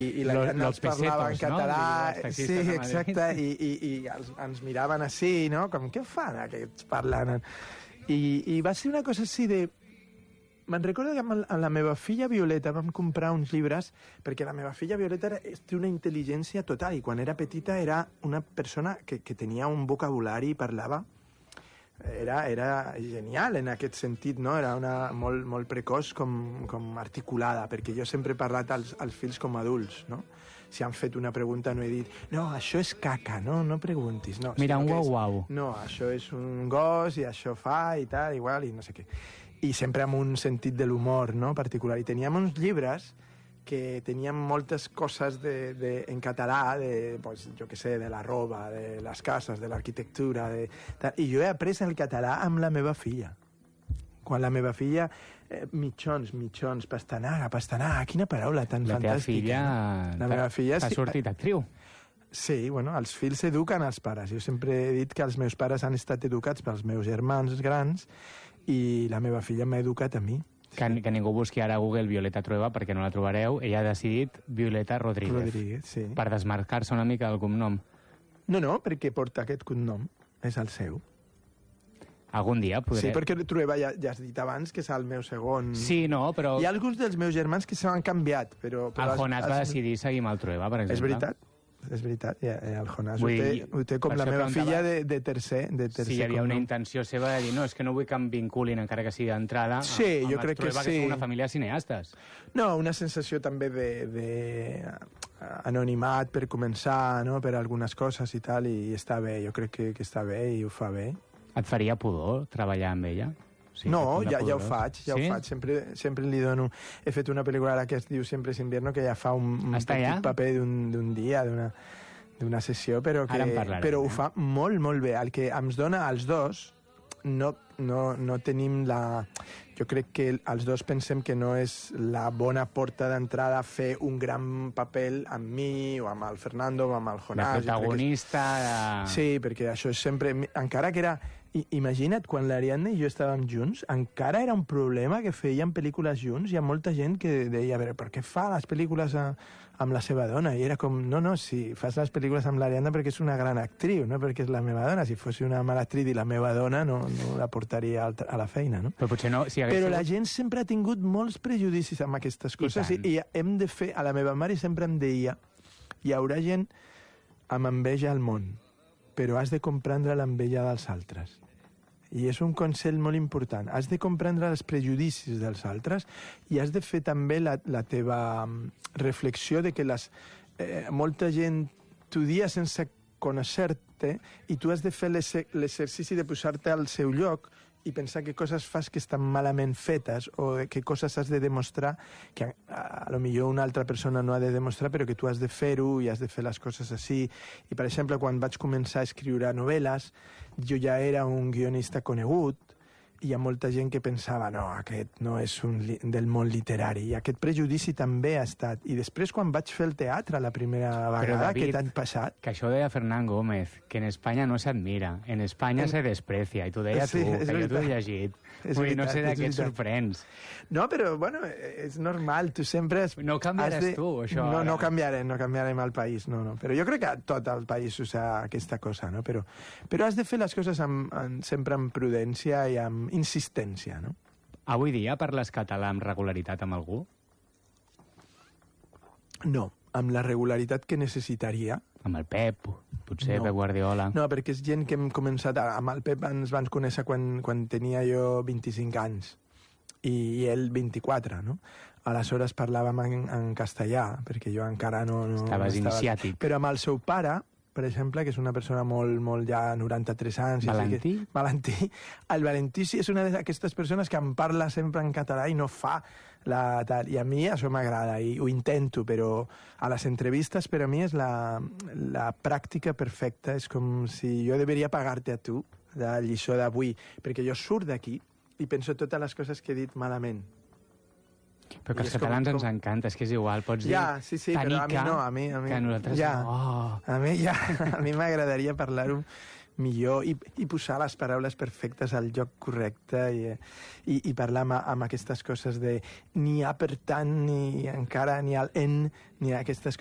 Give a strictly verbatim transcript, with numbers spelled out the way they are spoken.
i la gent els parlava en català, no? Sí, exacte, i, i, i els, ens miraven així, no? Com, què fan aquests parlant? I, i va ser una cosa així de... Me'n recordo que amb la meva filla Violeta vam comprar uns llibres, perquè la meva filla Violeta era, té una intel·ligència total, i quan era petita era una persona que, que tenia un vocabulari i parlava. Era, era genial en aquest sentit, no? Era una molt, molt precoç com, com articulada, perquè jo sempre he parlat als, als fills com adults, no? Si han fet una pregunta no he dit no, això és caca, no, no preguntis. No, mira, un guau-guau. No, això és un gos i això fa i tal, igual, i no sé què. I sempre amb un sentit de l'humor, no?, particular. I teníem uns llibres que teníem moltes coses de, de, en català, de, pues, jo què sé, de la roba, de les cases, de l'arquitectura, de, i jo he après el català amb la meva filla. Quan la meva filla, eh, mitjons, mitjons, pastanaga, pastanaga, quina paraula tan la fantàstica. La teva filla, la meva filla ha sortit actriu. Sí, bueno, els fills eduquen els pares. Jo sempre he dit que els meus pares han estat educats pels meus germans grans i la meva filla m'ha educat a mi. Que, que ningú busqui ara a Google Violeta Trueba perquè no la trobareu. Ella ha decidit Violeta Rodríguez. Rodríguez, sí. Per desmarcar-se una mica del cognom. No, no, perquè porta aquest cognom. És el seu. Algun dia podré... Sí, perquè Trueba ja, ja has dit abans que és el meu segon... Sí, no, però... Hi ha alguns dels meus germans que s'han canviat, però... però el Jonàs has... va decidir seguir amb el Trueba, per exemple. És veritat. És veritat, ja, el Jonàs ho té, ho té com la meva filla de, de tercer, de tercer. Sí, hi havia una intenció seva de dir, no, és que no vull que em vinculin, encara que sigui d'entrada, sí, jo crec que sí. Que són una família de cineastes. No, una sensació també de, de anonimat per començar, no?, per algunes coses i tal, i està bé, jo crec que, que està bé i ho fa bé. Et faria pudor treballar amb ella? Sí, no, ja, ja ho faig, ja sí? ho faig. Sempre, sempre li dono... He fet una pel·lícula ara que es diu Siempre es invierno, que ja fa un, un petit ja? paper d'un dia, d'una sessió, però, que, parlarem, però ho fa molt, molt bé. El que ens dona als dos, no, no, no tenim la... Jo crec que els dos pensem que no és la bona porta d'entrada fer un gran paper amb mi, o amb el Fernando, o amb el Jonàs. De protagonista... De... Sí, perquè això és sempre... Encara que era... I, imagina't, quan l'Ariadna i jo estàvem junts, encara era un problema que fèiem pel·lícules junts. Hi ha molta gent que deia, a veure, per què fa les pel·lícules a, amb la seva dona? I era com, no, no, si fas les pel·lícules amb l'Ariadna perquè és una gran actriu, no perquè és la meva dona. Si fos una mala actriu i la meva dona, no, no la portaria a la feina, no? Però potser no... Si hagués... Però la gent sempre ha tingut molts prejudicis amb aquestes coses i, i hem de fer... A la meva mare sempre em deia, hi haurà gent amb enveja al món, però has de comprendre l'enveja dels altres. I és un consell molt important. Has de comprendre els prejudicis dels altres i has de fer també la, la teva reflexió de que les, eh, molta gent t'ho dia sense conèixer-te i tu has de fer l'exercici de posar-te al seu lloc i pensar que coses fas que estan malament fetes o que coses has de demostrar que a, a lo millor una altra persona no ha de demostrar, però que tu has de fer-ho i has de fer les coses així. I, per exemple, quan vaig començar a escriure novel·les, jo ja era un guionista conegut i hi ha molta gent que pensava no, aquest no és un li del món literari, i aquest prejudici també ha estat. I després, quan vaig fer el teatre la primera vegada, David, que t'han passat... Que això ho deia Fernán Gómez, que en Espanya no s'admira, en Espanya en... se desprecia, i t'ho deia sí, tu, que veritat. Jo t'ho he llegit. És Vull dir, no sé de què et sorprens. No, però, bueno, és normal, tu sempre... Has... No canviaràs de... tu, això. No, no canviarem, no canviarem el país, no, no. Però jo crec que tot el país usa aquesta cosa, no? Però, però has de fer les coses amb, amb, sempre amb prudència i amb insistència, no? Avui dia parles català amb regularitat amb algú? No, amb la regularitat que necessitaria. Amb el Pep, potser, no. Pep Guardiola. No, perquè és gent que hem començat... A, amb el Pep ens van conèixer quan, quan tenia jo vint-i-cinc anys i, i ell vint-i-quatre, no? Aleshores parlàvem en, en castellà, perquè jo encara no... no Estaves no iniciàtic. Però amb el seu pare, per exemple, que és una persona molt, molt ja noranta-tres anys... Valentí? Que, Valentí. El Valentí sí és una d'aquestes persones que em parla sempre en català i no fa la tal. I a mi això m'agrada i ho intento, però a les entrevistes per a mi és la, la pràctica perfecta. És com si jo deveria pagar-te a tu la lliçó d'avui, perquè jo surt d'aquí i penso totes les coses que he dit malament. Però que als catalans com, com... ens encanta, és que és igual, pots dir... Ja, sí, sí, però a mi no, a mi... A mi que a nosaltres ja, no. Oh. A mi ja, a mi m'agradaria parlar-ho millor i, i posar les paraules perfectes al lloc correcte i, i, i parlar amb, amb aquestes coses de ni ha per tant, ni encara, ni al en, ni aquestes coses.